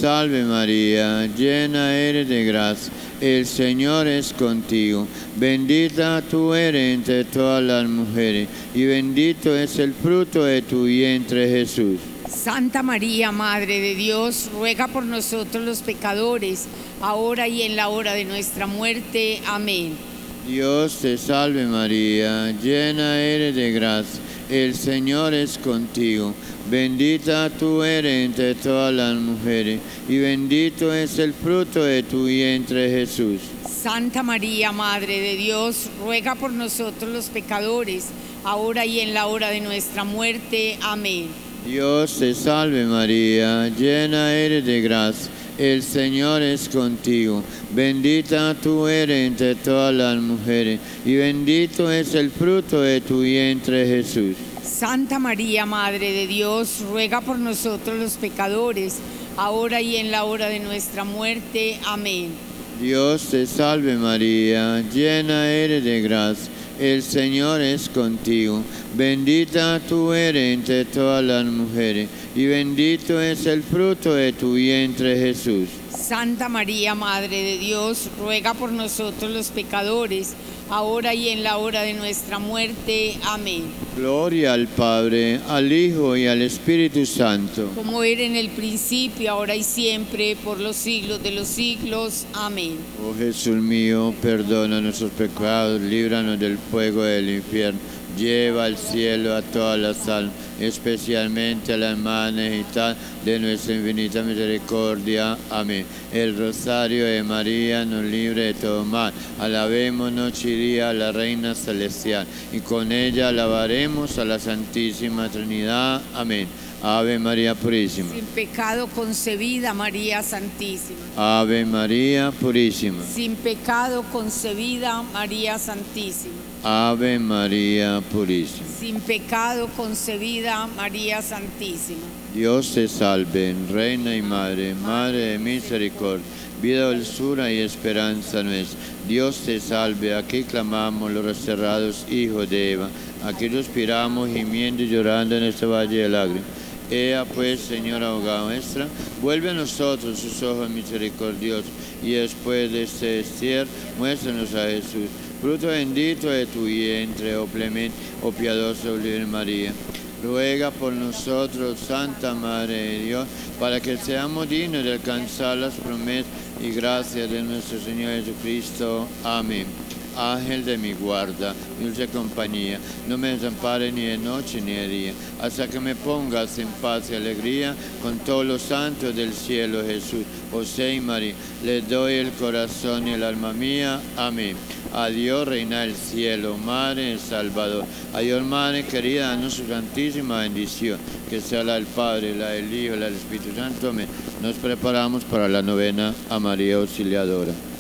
salve María, llena eres de gracia, el Señor es contigo. Bendita tú eres entre todas las mujeres, y bendito es el fruto de tu vientre Jesús. Santa María, Madre de Dios, ruega por nosotros los pecadores, ahora y en la hora de nuestra muerte. Amén. Dios te salve María, llena eres de gracia, el Señor es contigo. Bendita tú eres entre todas las mujeres, y bendito es el fruto de tu vientre Jesús. Santa María, Madre de Dios, ruega por nosotros los pecadores, ahora y en la hora de nuestra muerte. Amén. Dios te salve María, llena eres de gracia, el Señor es contigo. Bendita tú eres entre todas las mujeres, y bendito es el fruto de tu vientre Jesús. Santa María, Madre de Dios, ruega por nosotros los pecadores, ahora y en la hora de nuestra muerte. Amén. Dios te salve María, llena eres de gracia, el Señor es contigo. Bendita tú eres entre todas las mujeres, y bendito es el fruto de tu vientre Jesús. Santa María, Madre de Dios, ruega por nosotros los pecadores, ahora y en la hora de nuestra muerte. Amén. Gloria al Padre, al Hijo y al Espíritu Santo. Como era en el principio, ahora y siempre, por los siglos de los siglos. Amén. Oh Jesús mío, perdona nuestros pecados, líbranos del fuego del infierno. Lleva al cielo a todas las almas, especialmente a las más necesitadas de nuestra infinita misericordia. Amén. El rosario de María nos libre de todo mal. Alabemos noche y día a la Reina Celestial, y con ella alabaremos a la Santísima Trinidad. Amén. Ave María Purísima. Sin pecado concebida, María Santísima. Ave María Purísima. Sin pecado concebida, María Santísima. Ave María Purísima. Sin pecado concebida, María Santísima. Dios te salve, Reina y Madre, Madre de misericordia, vida, dulzura y esperanza nuestra. Dios te salve, aquí clamamos los desterrados hijos de Eva, aquí suspiramos gimiendo y llorando en este valle de lágrimas. Ea pues, Señora abogada nuestra, vuelve a nosotros sus ojos misericordiosos, y después de este destierro, muéstranos a Jesús, fruto bendito de tu vientre, oh clemente, oh piadosa, oh Virgen María. Ruega por nosotros, Santa Madre de Dios, para que seamos dignos de alcanzar las promesas y gracias de nuestro Señor Jesucristo. Amén. Ángel de mi guarda, dulce compañía, no me desampares ni de noche ni de día, hasta que me pongas en paz y alegría con todos los santos del cielo, Jesús, José y María. Les doy el corazón y el alma mía. Amén. Adiós, Reina del cielo, Madre del Salvador. Adiós, Madre querida, danos su santísima bendición, que sea la del Padre, la del Hijo, la del Espíritu Santo. Amén. Nos preparamos para la novena a María Auxiliadora.